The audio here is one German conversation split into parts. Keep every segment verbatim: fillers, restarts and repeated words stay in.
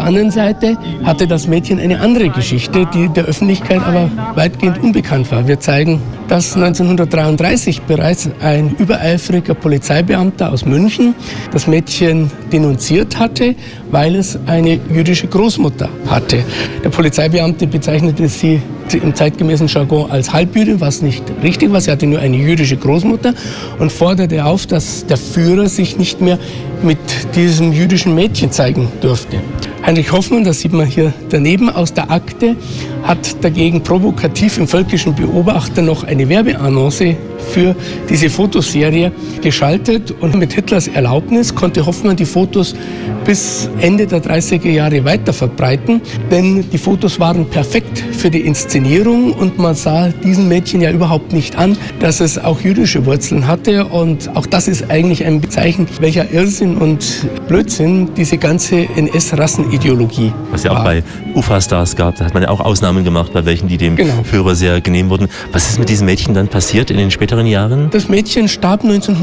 anderen Seite hatte das Mädchen eine andere Geschichte, die der Öffentlichkeit aber weitgehend unbekannt war. Wir zeigen, dass neunzehnhundertdreiunddreißig bereits ein übereifriger Polizeibeamter aus München das Mädchen denunziert hatte, weil es eine jüdische Großmutter hatte. Der Polizeibeamte bezeichnete sie im zeitgemäßen Jargon als Halbjüdin, was nicht richtig war. Sie hatte nur eine jüdische Großmutter und forderte auf, dass der Führer sich nicht mehr mit diesem jüdischen Mädchen zeigen durfte. Heinrich Hoffmann, das sieht man hier daneben aus der Akte, hat dagegen provokativ im Völkischen Beobachter noch eine Werbeannonce für diese Fotoserie geschaltet und mit Hitlers Erlaubnis konnte Hoffmann die Fotos bis Ende der dreißiger Jahre weiter verbreiten, denn die Fotos waren perfekt für die Inszenierung und man sah diesem Mädchen ja überhaupt nicht an, dass es auch jüdische Wurzeln hatte und auch das ist eigentlich ein Zeichen, welcher Irrsinn und Blödsinn diese ganze N S-Rassenideologie Was ja auch war. bei Ufa-Stars gab, da hat man ja auch Ausnahmen gemacht, bei welchen, die dem Genau. Führer sehr genehm wurden. Was ist mit diesem Mädchen dann passiert in den späteren Jahren? Das Mädchen starb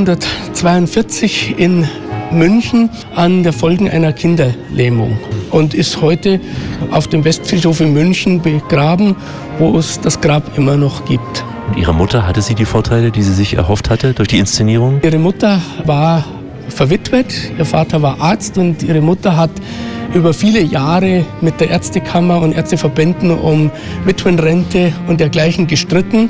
neunzehnhundertzweiundvierzig in München an der Folgen einer Kinderlähmung und ist heute auf dem Westfriedhof in München begraben, wo es das Grab immer noch gibt. Und ihre Mutter, hatte sie die Vorteile, die sie sich erhofft hatte durch die Inszenierung? Ihre Mutter war verwitwet, ihr Vater war Arzt und ihre Mutter hat über viele Jahre mit der Ärztekammer und Ärzteverbänden um Witwenrente und dergleichen gestritten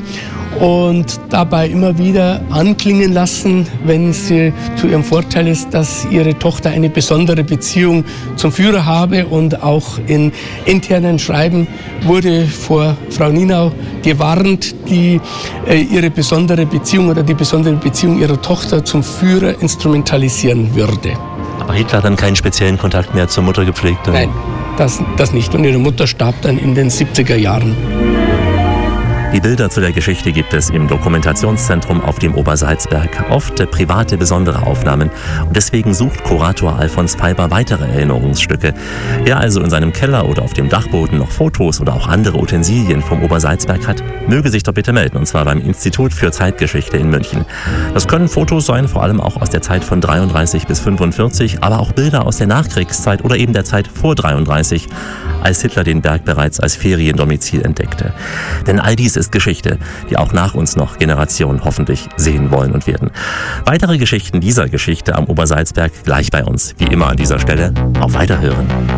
und dabei immer wieder anklingen lassen, wenn sie zu ihrem Vorteil ist, dass ihre Tochter eine besondere Beziehung zum Führer habe und auch in internen Schreiben wurde vor Frau Nienau gewarnt, die äh, ihre besondere Beziehung oder die besondere Beziehung ihrer Tochter zum Führer instrumentalisieren würde. Aber Hitler hat dann keinen speziellen Kontakt mehr zur Mutter gepflegt? Oder? Nein, das, das nicht. Und ihre Mutter starb dann in den siebziger Jahren. Die Bilder zu der Geschichte gibt es im Dokumentationszentrum auf dem Obersalzberg. Oft private, besondere Aufnahmen. Und deswegen sucht Kurator Alfons Pfeiber weitere Erinnerungsstücke. Wer also in seinem Keller oder auf dem Dachboden noch Fotos oder auch andere Utensilien vom Obersalzberg hat, möge sich doch bitte melden. Und zwar beim Institut für Zeitgeschichte in München. Das können Fotos sein, vor allem auch aus der Zeit von dreiunddreißig bis fünfundvierzig, aber auch Bilder aus der Nachkriegszeit oder eben der Zeit vor dreiunddreißig, als Hitler den Berg bereits als Feriendomizil entdeckte. Denn all dies ist Geschichte, die auch nach uns noch Generationen hoffentlich sehen wollen und werden. Weitere Geschichten dieser Geschichte am Obersalzberg gleich bei uns. Wie immer an dieser Stelle. Auf Weiterhören.